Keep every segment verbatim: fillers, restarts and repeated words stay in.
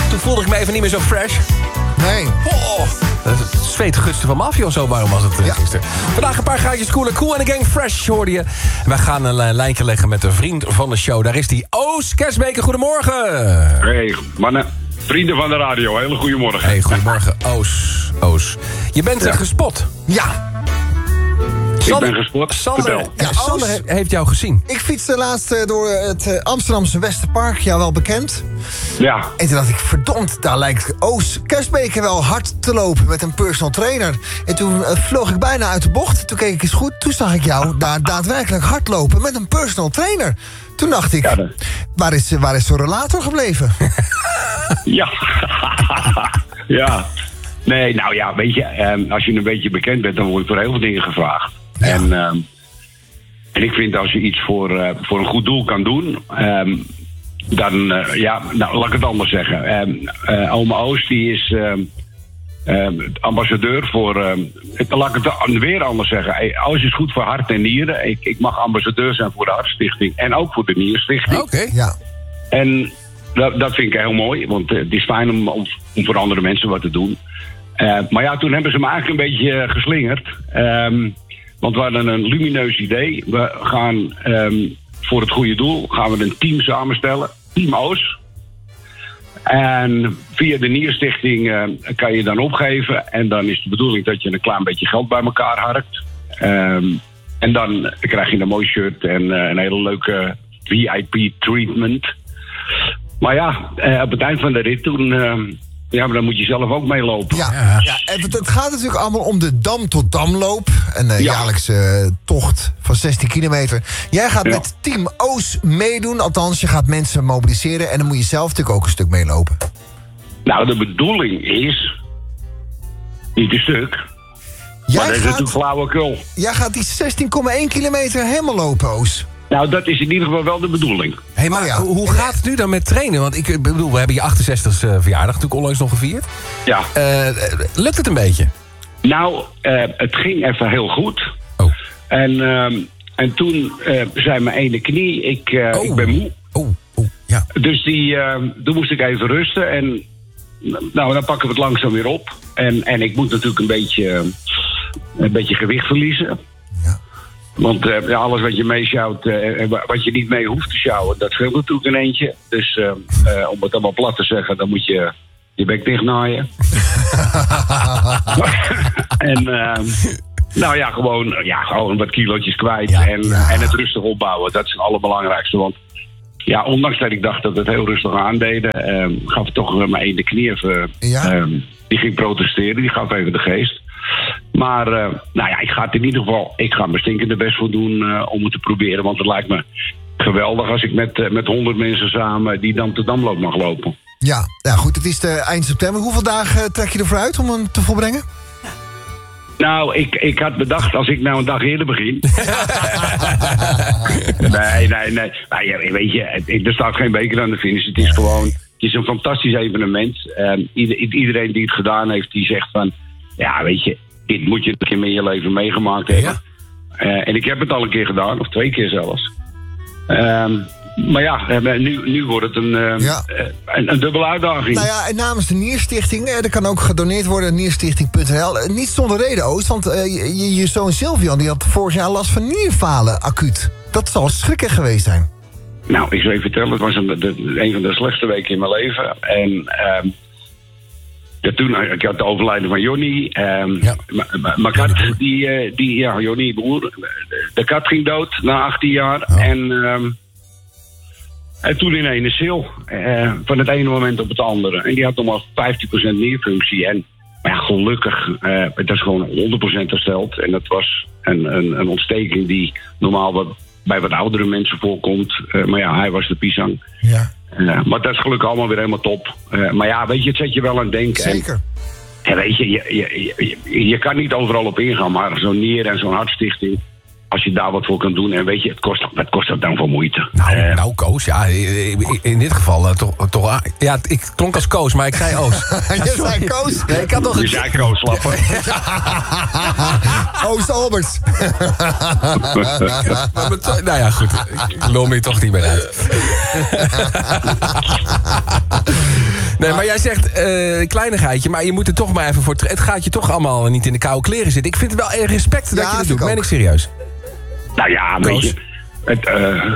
Toen voelde ik me even niet meer zo fresh. Nee. Oh, het zweet gutste van Mafia of zo, waarom was het uh, ja. gisteren? Vandaag een paar gaatjes cooler. Cool en de Gang Fresh hoorde je. En wij gaan een uh, lijntje leggen met een vriend van de show. Daar is die Oos Kersbeker. Goedemorgen. Hey, mannen. Vrienden van de radio, hele goedemorgen. Hey, goedemorgen, Oos. Oos. Je bent ja. gespot. Ja. Sander, ik ben gespot. Sander, ja, Sander he- heeft jou gezien. Ik fietste laatst uh, door het uh, Amsterdamse Westerpark, jou wel bekend. Ja. En toen dacht ik, verdomd, daar lijkt Oos Kersbeker wel hard te lopen met een personal trainer. En toen uh, vloog ik bijna uit de bocht. Toen keek ik eens goed, toen zag ik jou daar daadwerkelijk hardlopen met een personal trainer. Toen dacht ik, ja, de... waar is, waar is zo'n relator gebleven? Ja. Ja. Nee, nou ja, weet je, um, als je een beetje bekend bent, dan word je voor heel veel dingen gevraagd. Ja. En, um, en ik vind als je iets voor, uh, voor een goed doel kan doen, um, dan, uh, ja, nou, laat ik het anders zeggen. Um, uh, Oma Oos, die is um, um, ambassadeur voor, um, laat ik het weer anders zeggen. Hey, Oos is goed voor hart en nieren. Ik, ik mag ambassadeur zijn voor de Hartstichting en ook voor de Nierstichting. Oké, okay, ja. En dat, dat vind ik heel mooi, want uh, het is fijn om, om, om voor andere mensen wat te doen. Uh, maar ja, toen hebben ze me eigenlijk een beetje uh, geslingerd. Um, want we hadden een lumineus idee. We gaan um, voor het goede doel gaan we een team samenstellen. Team Oos. En via de Nierstichting uh, kan je dan opgeven. En dan is de bedoeling dat je een klein beetje geld bij elkaar harkt. Um, en dan krijg je een mooi shirt en uh, een hele leuke V I P treatment. Maar ja, uh, op het eind van de rit toen... Uh, Ja, maar dan moet je zelf ook meelopen. Ja, ja. ja het, het gaat natuurlijk allemaal om de Dam tot Damloop. Een uh, ja. jaarlijkse uh, tocht van zestien kilometer. Jij gaat ja. met Team Oos meedoen. Althans, je gaat mensen mobiliseren. En dan moet je zelf natuurlijk ook een stuk meelopen. Nou, de bedoeling is... Niet een stuk. Jij maar dat is natuurlijk flauwekul. Jij gaat die zestien komma één kilometer helemaal lopen, Oos. Nou, dat is in ieder geval wel de bedoeling. Hé, hey, maar ja. hoe gaat het nu dan met trainen? Want ik bedoel, we hebben je achtenzestigste verjaardag natuurlijk onlangs nog gevierd. Ja. Uh, lukt het een beetje? Nou, uh, het ging even heel goed. Oh. En, uh, en toen uh, zei mijn ene knie, ik, uh, oh. ik ben moe. Oh, oh, ja. Dus die, uh, toen moest ik even rusten. En nou, dan pakken we het langzaam weer op. En, en ik moet natuurlijk een beetje, een beetje gewicht verliezen. Want uh, ja, alles wat je meeschouwt, uh, wat je niet mee hoeft te sjouwen, dat scheelt natuurlijk een eentje. Dus uh, uh, om het allemaal plat te zeggen, dan moet je je bek dichtnaaien. en uh, nou ja gewoon, ja, gewoon wat kilootjes kwijt ja, en, ja. en het rustig opbouwen. Dat is het allerbelangrijkste. Want ja, ondanks dat ik dacht dat het heel rustig aandeden, uh, gaf het toch uh, mijn ene knie even, ja. uh, die ging protesteren, die gaf even de geest. Maar uh, nou ja, ik ga het in ieder geval, ik ga mijn stinkende best voor doen uh, om het te proberen. Want het lijkt me geweldig als ik met, uh, met honderd mensen samen die Dam tot Damloop mag lopen. Ja, ja, goed, het is de eind september. Hoeveel dagen trek je ervoor uit om hem te volbrengen? Nou, ik, ik had bedacht als ik nou een dag eerder begin. nee, nee, nee. Nou, ja, weet je, er staat geen beker aan de finish. Het is gewoon, het is een fantastisch evenement. Um, ieder, iedereen die het gedaan heeft, die zegt van... Ja, weet je, dit moet je een keer in je leven meegemaakt hebben. Ja. Uh, en ik heb het al een keer gedaan, of twee keer zelfs. Um, maar ja, nu, nu wordt het een, uh, ja. een, een dubbele uitdaging. Nou ja, en namens de Nierstichting, er kan ook gedoneerd worden, nierstichting punt n l. Niet zonder reden, Oost, want uh, je, je zoon Sylvian die had vorig jaar last van nierfalen acuut. Dat zal schrikken geweest zijn. Nou, ik zou je vertellen, het was een, de, een van de slechtste weken in mijn leven. En... Um, Ja, toen, ik had de overlijden van Jonny. Um, ja. Mijn kat, die, uh, die, ja, Jonny, broer. De kat ging dood na achttien jaar. Oh. En, um, en toen in een sil. Uh, van het ene moment op het andere. En die had nog maar vijftien procent nierfunctie. En maar ja, gelukkig, uh, het is gewoon honderd procent hersteld. En dat was een, een, een ontsteking die normaal wat, bij wat oudere mensen voorkomt. Uh, maar ja, hij was de pisang. Ja. Uh, maar dat is gelukkig allemaal weer helemaal top. Uh, maar ja, weet je, het zet je wel aan het denken. Zeker. En, en weet je, je, je, je, je kan niet overal op ingaan, maar zo'n Nier en zo'n Hartstichting, als je daar wat voor kan doen, en weet je, het kost, het kost dat dan voor moeite. Nou, uh, nou Koos, ja, in dit geval uh, toch, toch... Ja, ik klonk als Koos, maar ik zei Oos. Je zei Koos? Nee, ik had toch je zei Koos, slapper. Oost Alberts. Nou ja, goed, ik lul me toch niet meer uit. Nee, maar jij zegt uh, kleinigheidje, maar je moet er toch maar even voor... Tra- het gaat je toch allemaal niet in de koude kleren zitten. Ik vind het wel erg respect dat Ja, je dat vind doet. ik Meen ook. ik serieus. Nou ja, weet je... Het, uh,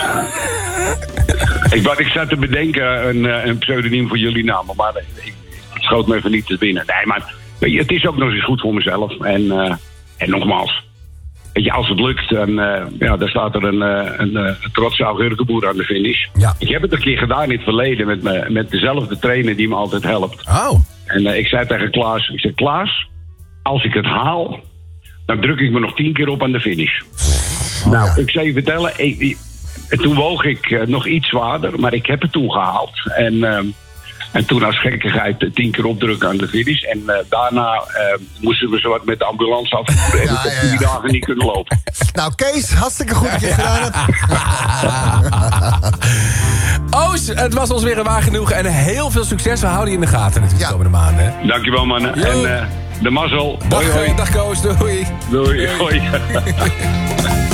ik, wat, ik zat te bedenken een, uh, een pseudoniem voor jullie namen, maar ik, ik schoot me even niet te binnen. Nee, maar weet je, het is ook nog eens goed voor mezelf. En, uh, en nogmaals, weet je, als het lukt, dan, uh, ja, dan staat er een, uh, een, uh, een trotse augurkenboer aan de finish. Ja. Ik heb het een keer gedaan in het verleden met, me, met dezelfde trainer die me altijd helpt. Oh. En uh, ik zei tegen Klaas, ik zei, Klaas, als ik het haal, dan druk ik me nog tien keer op aan de finish. Oh, nou, ja. ik zou je vertellen, ik, ik, toen woog ik uh, nog iets zwaarder, maar ik heb het toen gehaald. En, uh, en toen als gekkigheid uh, tien keer opdrukken aan de finish. En uh, daarna uh, moesten we zo wat met de ambulance afvoeren. En Ja, ik heb ja, ja. vier dagen niet kunnen lopen. Nou, Kees, hartstikke goed dat je het gedaan hebt. Oos, het was ons weer een waar genoegen en heel veel succes. We houden je in de gaten natuurlijk de Ja. komende maanden. Hè? Dankjewel, mannen. Yo. En uh, de mazzel. Dag, Hoi, hoi. dag Koos, doei. Doei. Hoi.